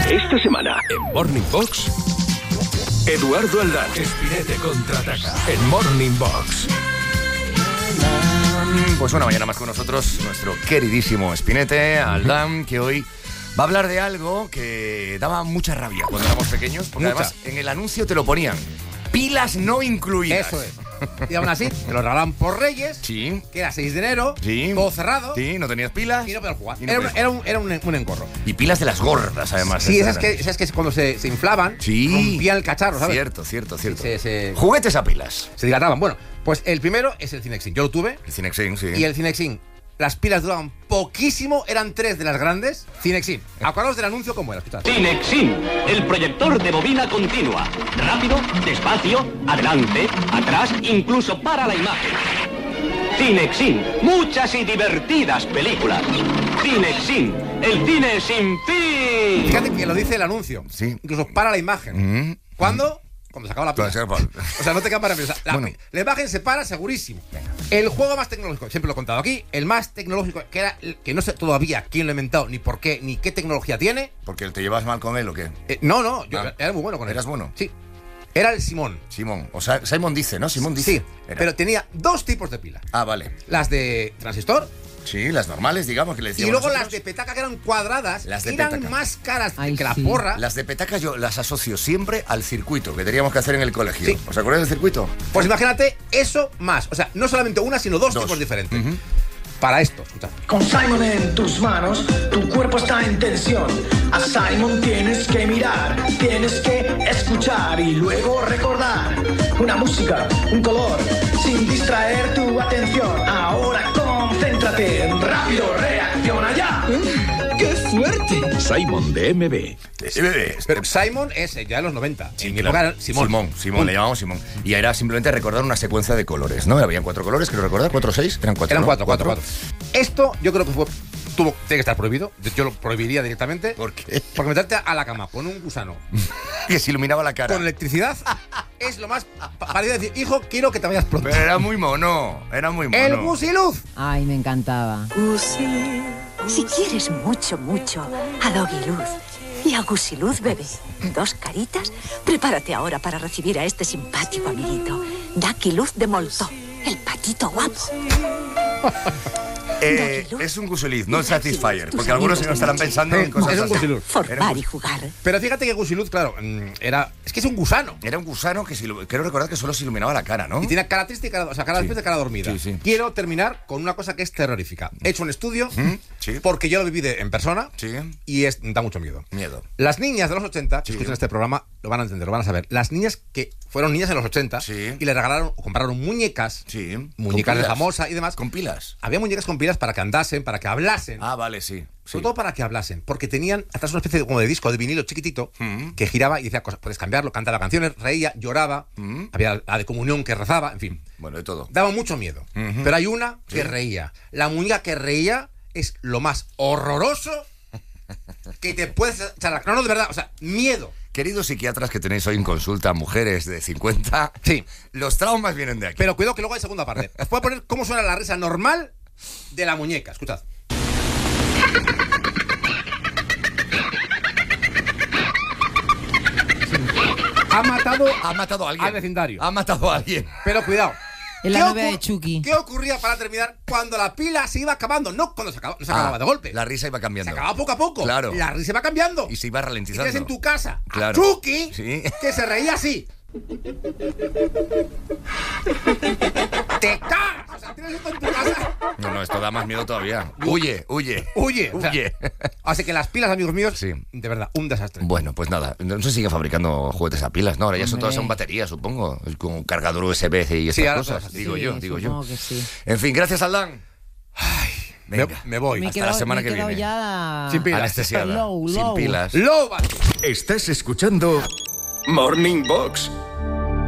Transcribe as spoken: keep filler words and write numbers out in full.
Esta semana, en Morning Box, Eduardo Aldán. Spinetta contraataca en Morning Box. Pues una mañana más con nosotros, nuestro queridísimo Spinetta, Aldán, que hoy va a hablar de algo que daba mucha rabia cuando éramos pequeños, porque Mucha. además en el anuncio te lo ponían. Pilas no incluidas. Eso es. Y aún así, me lo regalaban por Reyes, Sí. que era seis de enero, Sí. todo cerrado, Sí, no tenías pilas. y no podías jugar. Y no Era, un, podías era, un, era un, un engorro. Y pilas de las gordas, además. Sí, estas esas que, eran. esas que cuando se, se inflaban, Sí. rompían el cacharro, ¿sabes? Cierto, cierto, cierto. Se, se, Juguetes a pilas. se dilataban. Bueno, pues el primero es el Cinexin. Yo lo tuve, El Cinexin, sí. y el Cinexin, las pilas duraban poquísimo, eran tres de las grandes. Cinexin. Acordaos del anuncio cómo era, escuchad. Cinexin, el proyector de bobina continua. Rápido, despacio, adelante, atrás, incluso para la imagen. Cinexin, muchas y divertidas películas. Cinexin, el cine sin fin. Fíjate que lo dice el anuncio. Sí. Incluso para la imagen. Mm. ¿Cuándo? Cuando se acaba la pila. Cuando se acaba. O sea, no te queda para pensar. La, Bueno. la imagen se para segurísimo. El juego más tecnológico, siempre lo he contado aquí, el más tecnológico, que era el que no sé todavía quién lo ha inventado, ni por qué, ni qué tecnología tiene. ¿Porque te llevas mal con él o qué? Eh, no, no, yo Ah. era muy bueno con él. ¿Eras bueno? Sí. Era el Simón. Simón. O sea, Simón dice, ¿no? Simón dice. Sí, Era. pero tenía dos tipos de pila. Ah, vale. Las de transistor Sí, las normales, digamos, que le y decíamos luego nosotros. las de petaca, que eran cuadradas, Las de que eran petaca. más caras Ay, que la sí. porra. Las de petaca yo las asocio siempre al circuito que teníamos que hacer en el colegio. Sí. ¿Os acordáis del circuito? Pues imagínate eso más. O sea, no solamente una, sino dos, Dos. tipos diferentes. Ujú. Para esto, escucha. Con Simon en tus manos, tu cuerpo está en tensión. A Simon tienes que mirar, tienes que escuchar y luego recordar. Una música, un color, sin distraer tu atención. Ahora concéntrate, rápido, reacciona ya. ¡Qué fuerte! Simon de M B. Eh, bebé, Pero Simon es eh, ya de los noventa. Sí, en mi claro. época era Simón. Simón, Simón, le llamamos Simón. Y era simplemente recordar una secuencia de colores, ¿no? Habían cuatro colores, creo recordar, cuatro o seis. Eran cuatro. Eran ¿no? cuatro, cuatro, cuatro. Esto yo creo que fue. Tuvo, tiene que estar prohibido. Yo lo prohibiría directamente. ¿Por qué? Porque meterte a la cama con un gusano Que se iluminaba la cara. con electricidad es lo más pa- parecido a decir, hijo, quiero que te vayas pronto. Pero era muy mono, era muy mono. El gusiluz. Ay, me encantaba. Si quieres mucho, mucho a Doggy Luz y a Gusiluz bebé, dos caritas, prepárate ahora para recibir a este simpático amiguito, Ducky Luz de Moltó, el patito guapo. Eh, es un gusuliz, no el Satisfyer. Porque algunos se nos estarán pensando en cosas Es un así. gusiluz. Era un Formar gus- y jugar. Pero fíjate que gusiluz, claro, mm, era. Es que es un gusano. Era un gusano que se ilu- creo recordar que solo se iluminaba la cara, ¿no? Y tiene cara triste y cara, o sea, cara Sí. despierta y cara dormida. Sí, sí. Quiero terminar con una cosa que es terrorífica. He hecho un estudio Sí. porque yo lo viví de- en persona Sí. y es, da mucho miedo. Miedo. Las niñas de los ochenta, que Sí. escuchan este programa, lo van a entender, lo van a saber. Las niñas que fueron niñas en los ochenta Sí. y le regalaron o compraron muñecas, Sí. muñecas Con de pilas. famosa y demás. Con pilas. Había muñecas con pilas para que andasen, para que hablasen. Ah, vale, sí. sí. Sobre todo para que hablasen, porque tenían atrás una especie de, como de disco de vinilo chiquitito Mm. que giraba y decía cosas. Puedes cambiarlo, cantaba canciones, reía, lloraba. Mm. Había la de comunión que rezaba, en fin. Bueno, de todo. Daba mucho miedo. Ujú. Pero hay una que Sí. reía. La muñeca que reía es lo más horroroso que te puedes echar la... No, no, de verdad, o sea, miedo. Queridos psiquiatras que tenéis hoy en consulta, mujeres de cincuenta, Sí. los traumas vienen de aquí. Pero cuidado que luego hay segunda parte. Os voy a poner cómo suena la risa normal de la muñeca. Escuchad. Ha matado ha matado a alguien. al vecindario. Ha matado a alguien. Pero cuidado. En la ¿Qué novia ocur- de Chucky. ¿Qué ocurría para terminar cuando la pila se iba acabando? No cuando se acababa, no se Ah, acababa de golpe. La risa iba Se cambiando. acababa poco a poco. Claro. La risa iba cambiando. Y se iba Y ralentizando. tienes en tu casa a Claro. Chucky, Sí. que se reía así. ¡Te cagas! O sea, tienes esto en tu casa. No, no, esto da más miedo todavía. Huye, huye. Huye. o sea, Huye. así que las pilas, amigos míos, Sí. de verdad, un desastre. Bueno, pues nada, no se sigue fabricando juguetes a pilas, ¿no? Ahora ya son Hombre. todas son baterías, supongo. Con cargador U S B y estas Sí, ahora cosas. todas así. Digo Sí, yo, digo yo. supongo que sí. En fin, gracias, Aldán. me, Venga. me voy. Me he Hasta quedado, la semana me he que quedado viene. ya... Sin pilas. Anestesiada. Low, Sin low. pilas. Loba. Estás escuchando Morning Box